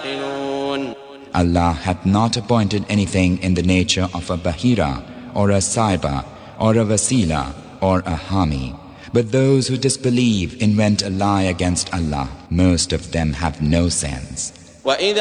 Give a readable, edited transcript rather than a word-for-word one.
Allah hath not appointed anything in the nature of a Bahira or a Saiba or a Wasila or a Hami. But those who disbelieve invent a lie against Allah. Most of them have no sense.